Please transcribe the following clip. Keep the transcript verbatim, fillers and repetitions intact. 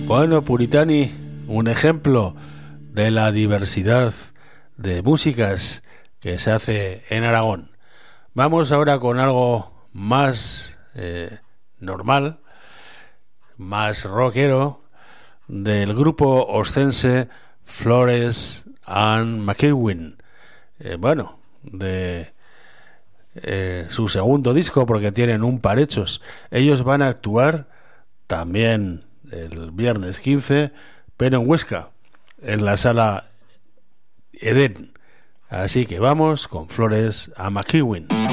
Bueno, Puritani, un ejemplo de la diversidad de músicas que se hace en Aragón. Vamos ahora con algo más eh, normal, más rockero, del grupo oscense Flores and McEwen. Eh, bueno, de eh, su segundo disco, porque tienen un par hechos. Ellos van a actuar también el viernes quince, pero en Huesca, en la sala Edén. Así que vamos con Flores a McEwen.